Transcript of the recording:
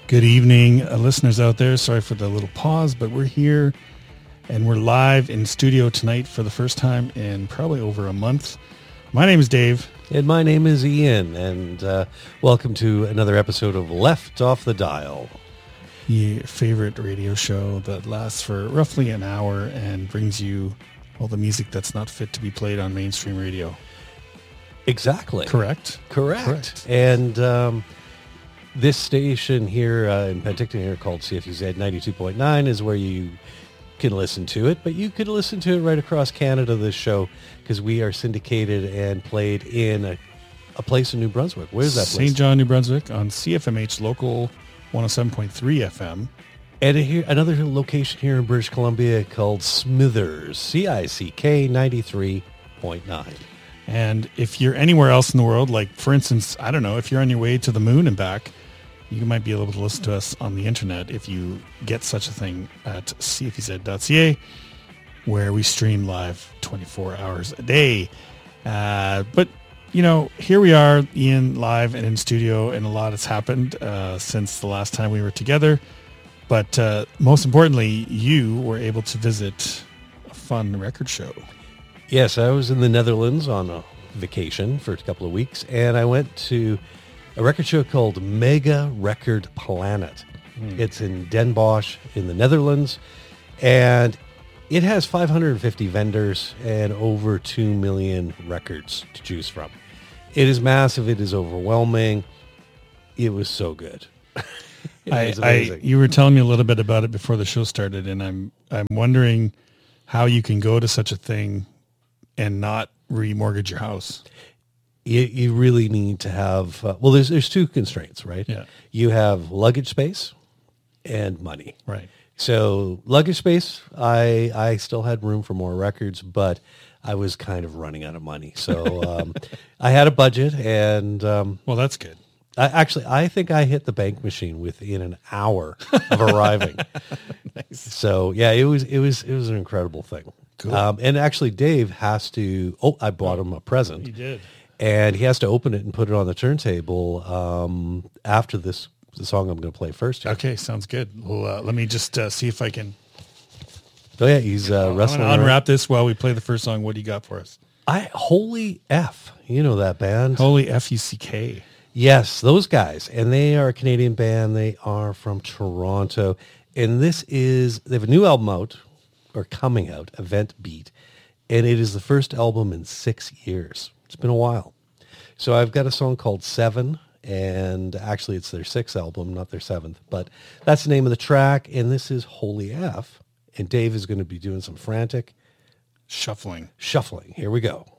Good evening, listeners out there. Sorry for the little pause, but we're here and we're live in studio tonight for the first time in probably over a month. My name is Dave. And my name is Ian, and welcome to another episode of Left Off the Dial. Your favorite radio show that lasts for roughly an hour and brings you all the music that's not fit to be played on mainstream radio. Exactly. Correct? Correct. And this station here in Penticton here called CFUZ 92.9 is where you can listen to it, but you could listen to it right across Canada, this show, because we are syndicated and played in a place in New Brunswick. Where's that place? St. John, New Brunswick on CFMH Local 107.3 FM. And another location here in British Columbia called Smithers, CICK 93.9. And if you're anywhere else in the world, like, for instance, I don't know, if you're on your way to the moon and back, you might be able to listen to us on the internet if you get such a thing at cfez.ca, where we stream live 24 hours a day. But, you know, here we are, Ian, live and in studio, and a lot has happened since the last time we were together. But most importantly, you were able to visit a fun record show. Yes, I was in the Netherlands on a vacation for a couple of weeks, and I went to a record show called Mega Record Planet. It's in Den Bosch in the Netherlands, and it has 550 vendors and over 2 million records to choose from. It is massive. It is overwhelming. It was so good. It was amazing. You were telling me a little bit about it before the show started, and I'm wondering how you can go to such a thing and not remortgage your house. You really need to have, well, there's two constraints, right? Yeah. You have luggage space and money. Right. So luggage space, I still had room for more records, but I was kind of running out of money. So I had a budget, and well, that's good. I think I hit the bank machine within an hour of arriving. Nice. So yeah, it was an incredible thing. Cool. And actually, Dave has to. Oh, I bought him a present. You did. And he has to open it and put it on the turntable after the song I'm going to play first. Here. Okay, sounds good. Well, let me just see if I can. Oh yeah, he's wrestling. I'm gonna unwrap this while we play the first song. What do you got for us? Holy F, you know that band? Holy Fuck. Yes, those guys, and they are a Canadian band. They are from Toronto, and they have a new album out or coming out, Event Beat, and it is the first album in 6 years. It's been a while. So I've got a song called Seven, and actually it's their sixth album, not their seventh, but that's the name of the track, and this is Holy F, and Dave is going to be doing some frantic Shuffling. shuffling. Here we go.